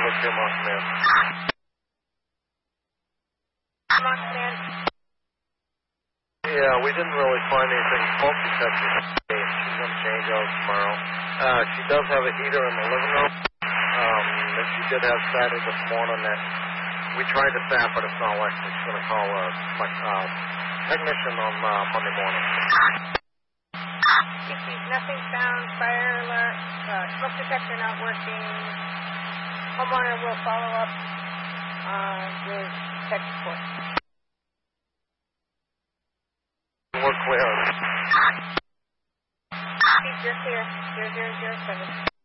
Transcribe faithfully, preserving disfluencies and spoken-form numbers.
zero two, Moss Command. Moss Command. Yeah, we didn't really find anything fault detected. She's going to change out tomorrow. Uh, she does have a heater in the living room. Um, that she did have Saturday this morning that we tried to tap, but it's not working. She's going to call a like, uh, technician on uh, Monday morning. C C, nothing found. Fire alert. Uh, smoke detector not working. Homeowner will follow up uh, with tech support. We're clear. You're clear. zero zero zero seven.